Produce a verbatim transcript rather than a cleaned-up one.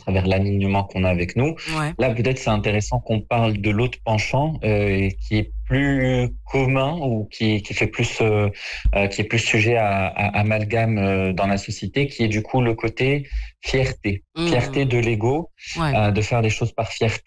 travers l'alignement qu'on a avec nous. Ouais. Là, peut-être, c'est intéressant qu'on parle de l'autre penchant, euh, qui est plus commun ou qui, qui fait plus, euh, euh, qui est plus sujet à, à amalgame euh, dans la société, qui est du coup le côté fierté, fierté Mmh. de l'ego, Ouais. euh, de faire les choses par fierté.